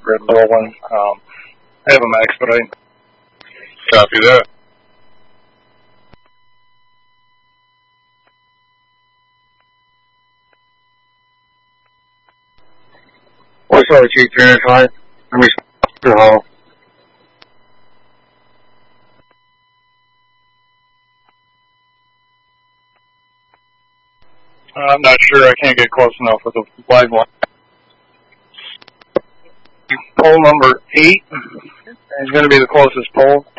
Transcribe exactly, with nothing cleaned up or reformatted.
Red Bull one. Um, I have them expedite. Copy that. What's up, Chief three ninety-five? Let me the hall. I'm not sure. I can't get close enough with the live line. Pole number eight is going to be the closest pole.